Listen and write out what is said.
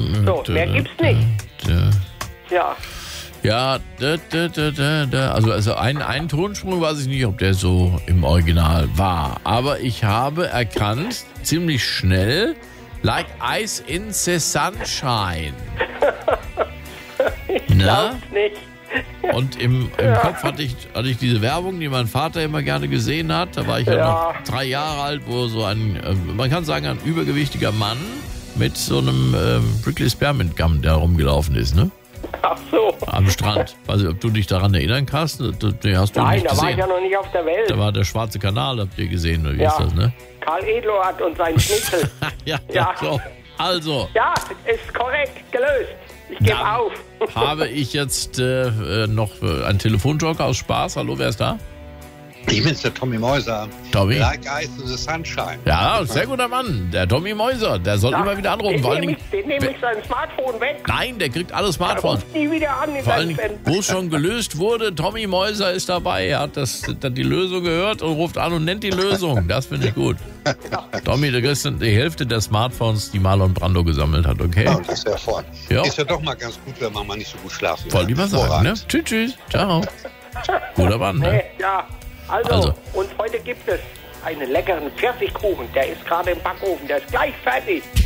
So, mehr gibt's nicht. Ja. Ja, also ein Tonsprung weiß ich nicht, ob der so im Original war. Aber ich habe erkannt, ziemlich schnell, like ice in the sunshine. Ich glaub's nicht. Und im Kopf hatte ich diese Werbung, die mein Vater immer gerne gesehen hat. Da war ich ja noch 3 Jahre alt, wo so ein, man kann sagen, ein übergewichtiger Mann mit so einem Prickly Spearmint Gum, der rumgelaufen ist, ne? Ach so. Am Strand. Weiß nicht, ob du dich daran erinnern kannst. Den hast du Nein, nicht da war ich gesehen. ja noch nicht auf der Welt. Da war der Schwarze Kanal, habt ihr gesehen, oder wie ist das, ne? Karl Eduard und sein Schnitzel. ja. So. Also. Ja, ist korrekt, gelöst. Ich gebe auf. Habe ich jetzt noch einen Telefonjoker aus Spaß. Hallo, wer ist da? Ich bin's, der Tommy Mäuser. Tommy? Like ice in the sunshine. Ja, sehr guter Mann. Der Tommy Mäuser. Der soll immer wieder anrufen. Den nehme ich sein Smartphone weg. Nein, der kriegt alle Er Smartphones. ruft nie wieder an. Vor allem, wo es schon gelöst wurde, Tommy Mäuser ist dabei. Er hat die Lösung gehört und ruft an und nennt die Lösung. Das finde ich gut. Tommy, du kriegst die Hälfte der Smartphones, die Marlon Brando gesammelt hat, okay? Ja, das ist ja voll. Ja. Ist ja doch mal ganz gut, wenn man mal nicht so gut schlafen kann. Wollte ich mal sagen, ne? Tschüss, tschüss. Ciao. Guter Mann, ne? Ja, also, und heute gibt es einen leckeren Pfirsichkuchen. Der ist gerade im Backofen. Der ist gleich fertig.